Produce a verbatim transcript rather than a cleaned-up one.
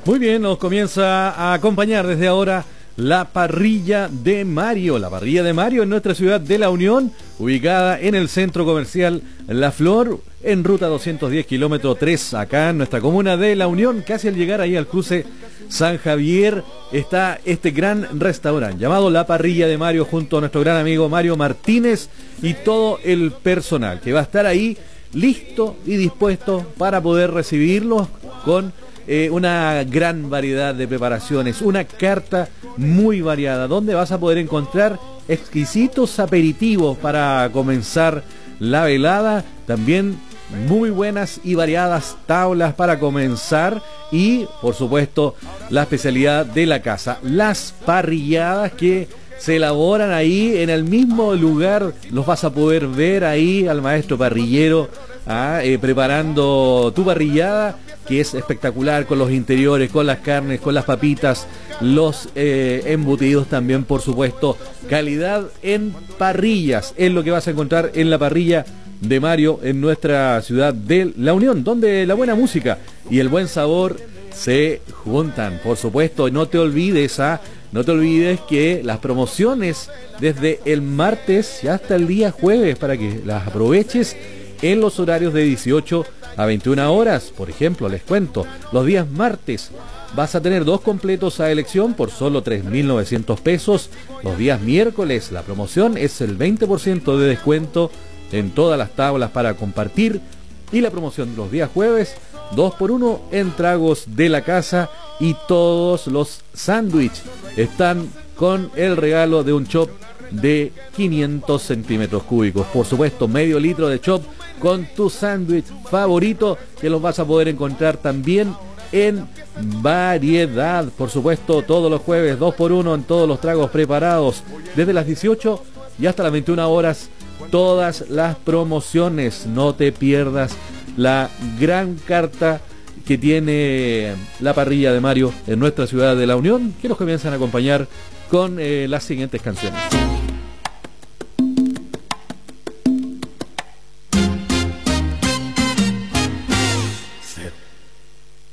Muy bien, nos comienza a acompañar desde ahora la parrilla de Mario. La parrilla de Mario en nuestra ciudad de La Unión, ubicada en el centro comercial La Flor, en ruta doscientos diez, kilómetro tres, acá en nuestra comuna de La Unión, casi al llegar ahí al cruce San Javier, está este gran restaurante llamado La Parrilla de Mario, junto a nuestro gran amigo Mario Martínez y todo el personal, que va a estar ahí listo y dispuesto para poder recibirlos con eh, una gran variedad de preparaciones, una carta muy variada, donde vas a poder encontrar exquisitos aperitivos para comenzar la velada, también muy buenas y variadas tablas para comenzar y, por supuesto, la especialidad de la casa, las parrilladas que se elaboran ahí en el mismo lugar. Los vas a poder ver ahí al maestro parrillero ah, eh, preparando tu parrillada, que es espectacular, con los interiores, con las carnes, con las papitas, los eh, embutidos también, por supuesto. Calidad en parrillas es lo que vas a encontrar en la parrilla de Mario en nuestra ciudad de La Unión, donde la buena música y el buen sabor se juntan, por supuesto. No te olvides, ¿ah? No te olvides que las promociones desde el martes y hasta el día jueves, para que las aproveches en los horarios de dieciocho a veintiuna horas. Por ejemplo, les cuento, los días martes vas a tener dos completos a elección por solo tres mil novecientos pesos. Los días miércoles la promoción es el veinte por ciento de descuento en todas las tablas para compartir, y la promoción los días jueves, dos por uno en tragos de la casa, y todos los sándwiches están con el regalo de un chop de quinientos centímetros cúbicos. Por supuesto, medio litro de chop con tu sándwich favorito, que los vas a poder encontrar también en variedad. Por supuesto, todos los jueves, dos por uno en todos los tragos preparados, desde las dieciocho y hasta las veintiuna horas. Todas las promociones, no te pierdas la gran carta que tiene la parrilla de Mario en nuestra ciudad de La Unión, que nos comienzan a acompañar con eh, las siguientes canciones.